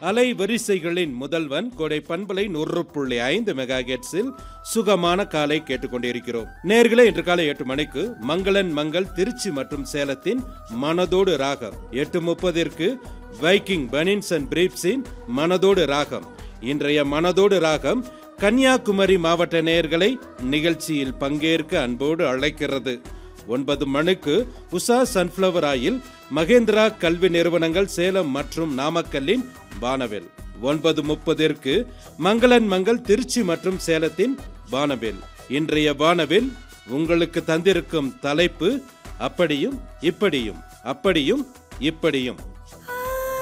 அலைவரிசைகளின் முதல்வன் கோடை பண்பலை 100.5 மெகாஹெர்ட்ஸில் சுகமான காலை கேட்டுக்கொண்டிருக்கிறோம். நேயர்களே, இன்று காலை 8 மணிக்கு மங்களன் மங்கள் திருச்சி மற்றும் சேலத்தின் மனதோடு ராகம், 8:30 வைக்கிங் பனின்ஸ் அண்ட் பிரீப்ஸின் மனதோடு ராகம். இன்றைய மனதோடு ராகம் கன்னியாகுமரி மாவட்ட நேயர்களை நிகழ்ச்சியில் பங்கேற்க அன்போடு அழைக்கிறது. 9 மணிக்கு உஷா சன்ஃபிளவர் ஆயில் மகேந்திரா கல்வி நிறுவனங்கள் சேலம் மற்றும் நாமக்கல்லின் வானவில். 9:30 மங்களன் மங்கள் திருச்சி மற்றும் சேலத்தின் வானவில். இன்றைய வானவில் உங்களுக்கு தந்திருக்கும் தலைப்பு அப்படியும் இப்படியும் அப்படியும் இப்படியும்.